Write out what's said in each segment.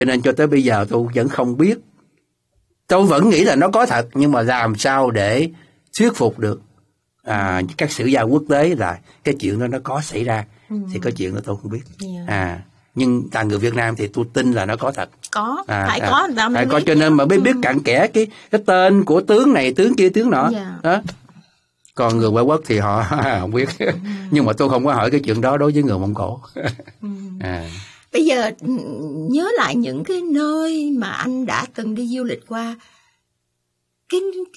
Cho nên cho tới bây giờ tôi vẫn không biết. Tôi vẫn nghĩ là nó có thật, nhưng mà làm sao để thuyết phục được các sử gia quốc tế là cái chuyện đó nó có xảy ra. Thì cái chuyện đó tôi không biết. Nhưng là người Việt Nam thì tôi tin là nó có thật. Có, phải có, cho nên mà biết cặn kẽ cái tên của tướng này, tướng kia, tướng nọ. Đó. Còn người ngoại quốc thì họ không biết. Nhưng mà tôi không có hỏi cái chuyện đó đối với người Mông Cổ. Bây giờ nhớ lại những cái nơi mà anh đã từng đi du lịch qua, cái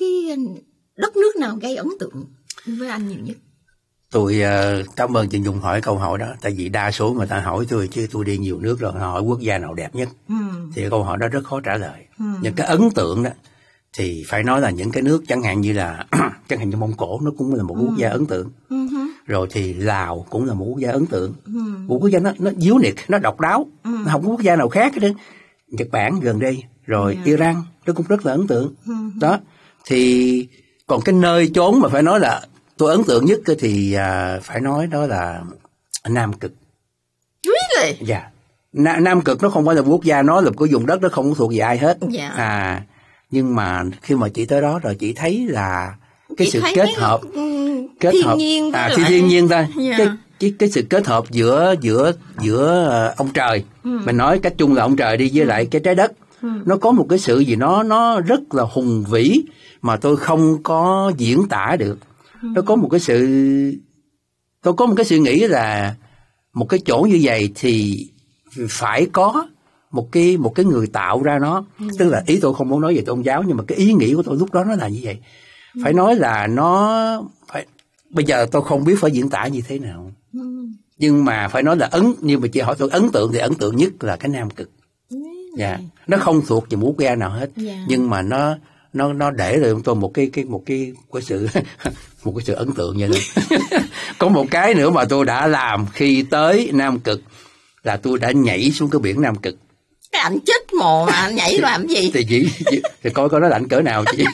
đất nước nào gây ấn tượng với anh nhiều nhất? Tôi cảm ơn chị Nhung hỏi câu hỏi đó. Tại vì đa số người ta hỏi tôi, chứ tôi đi nhiều nước rồi, hỏi quốc gia nào đẹp nhất. Thì câu hỏi đó rất khó trả lời. Những cái ấn tượng đó thì phải nói là những cái nước chẳng hạn như là chẳng hạn như Mông Cổ, nó cũng là một quốc gia ấn tượng. Rồi thì Lào cũng là một quốc gia ấn tượng. Một quốc gia nó unique, nó độc đáo, nó không có quốc gia nào khác hết. Nhật Bản gần đây, rồi Iran nó cũng rất là ấn tượng. Đó. Thì còn cái nơi chốn mà phải nói là tôi ấn tượng nhất thì phải nói đó là Nam Cực. Really? Dạ. Nam Cực nó không phải là quốc gia, nó là một cái vùng đất, nó không thuộc về ai hết. Nhưng mà khi mà chị tới đó rồi chị thấy là cái sự kết hợp thiên nhiên thiên nhiên thôi. Cái sự kết hợp giữa ông trời, mình nói cách chung là ông trời đi, với lại cái trái đất. Nó có một cái sự gì nó rất là hùng vĩ mà tôi không có diễn tả được. Nó có một cái sự, tôi có một cái suy nghĩ là một cái chỗ như vậy thì phải có một cái người tạo ra nó. Tức là ý tôi không muốn nói về tôn giáo, nhưng mà cái ý nghĩ của tôi lúc đó nó là như vậy. Phải nói là nó phải, bây giờ tôi không biết phải diễn tả như thế nào. Nhưng mà phải nói là nhưng mà chị hỏi tôi ấn tượng thì ấn tượng nhất là cái Nam Cực. Nó không thuộc về một quốc gia nào hết. Nhưng mà nó để lại cho tôi một cái sự một cái sự ấn tượng như thế. Có một cái nữa mà tôi đã làm khi tới Nam Cực là tôi đã nhảy xuống cái biển Nam Cực. Cái anh chết mồ mà anh nhảy làm gì? Thì coi nó lạnh cỡ nào chị.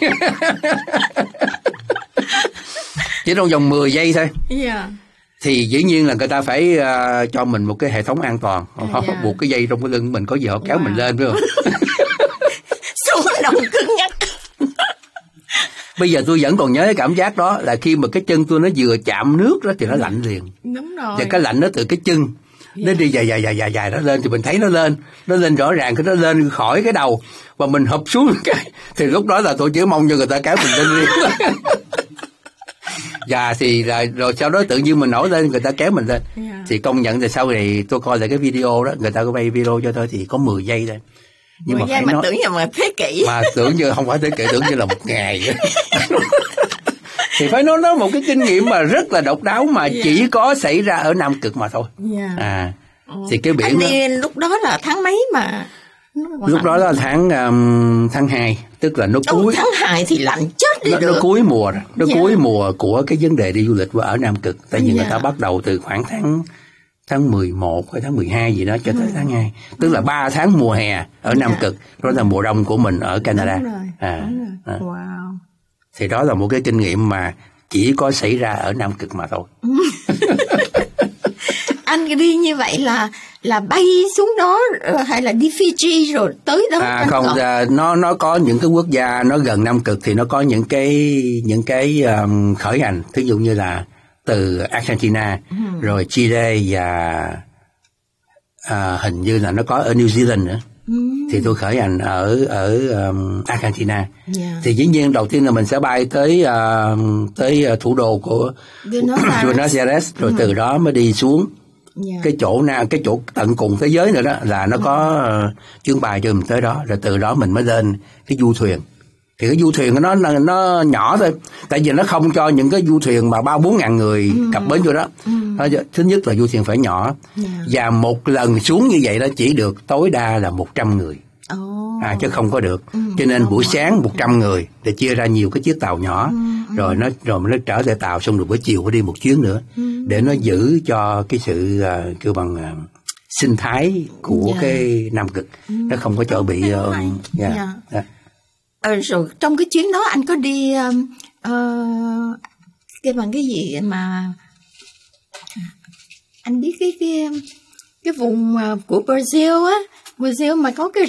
Chỉ trong vòng 10 giây thôi. Thì dĩ nhiên là người ta phải cho mình một cái hệ thống an toàn. Họ buộc cái dây trong cái lưng mình, có gì họ kéo mình lên, phải không? Xuống đồng cứng nhắc. Bây giờ tôi vẫn còn nhớ cái cảm giác đó, là khi mà cái chân tôi nó vừa chạm nước đó thì nó lạnh liền. Đúng rồi. Và cái lạnh nó từ cái chân nó đi dài nó lên, thì mình thấy nó lên rõ ràng, cái nó lên khỏi cái đầu và mình hụp xuống cái, thì lúc đó là tôi chỉ mong cho người ta kéo mình lên riêng. Và thì rồi sau đó tự nhiên mình nổi lên, người ta kéo mình lên. Thì công nhận là sau này tôi coi lại cái video đó, người ta có quay video cho tôi thì có 10 giây thôi. Nhưng mà phải tưởng như mà thế kỷ. Mà tưởng như không phải thế kỷ, tưởng như là một ngày. Thì phải nói nó một cái kinh nghiệm mà rất là độc đáo mà chỉ có xảy ra ở Nam Cực mà thôi. Thì cái biển anh đi lúc đó là tháng mấy mà? Lúc đó là tháng 2, tức là nó cuối. Tháng 2 thì lạnh chết đi được. Nó cuối mùa, cuối mùa của cái vấn đề đi du lịch ở Nam Cực. Tại vì người ta bắt đầu từ khoảng tháng 11 hay tháng 12 gì đó cho tới tháng 2. Tức là 3 tháng mùa hè ở Nam Cực, đó là mùa đông của mình ở Canada. Đúng rồi. Wow. Thì đó là một cái kinh nghiệm mà chỉ có xảy ra ở Nam Cực mà thôi. Anh đi như vậy là bay xuống đó hay là đi Fiji rồi tới đó? Không, nó có những cái quốc gia nó gần Nam Cực thì nó có những cái khởi hành, thí dụ như là từ Argentina, rồi Chile và hình như là nó có ở New Zealand nữa. Thì tôi khởi hành ở Argentina. Thì dĩ nhiên đầu tiên là mình sẽ bay tới thủ đô của Buenos Aires, rồi từ đó mới đi xuống cái chỗ tận cùng thế giới nữa đó, là nó có chuyến bay cho mình tới đó, rồi từ đó mình mới lên cái du thuyền. Thì cái du thuyền của nó nhỏ thôi, tại vì nó không cho những cái du thuyền mà 3-4 ngàn người cập bến vô đó. Thứ nhất là du thuyền phải nhỏ, và một lần xuống như vậy đó chỉ được tối đa là 100 người, chứ không có được. Cho nên buổi sáng 100 người để chia ra nhiều cái chiếc tàu nhỏ, rồi nó trở lại tàu, xong rồi buổi chiều phải đi một chuyến nữa, để nó giữ cho cái sự kêu bằng sinh thái của cái Nam Cực, nó không có chỗ bị rồi trong cái chuyến đó anh có đi cái bằng cái gì mà anh biết cái vùng của Brazil á, Brazil mà có cái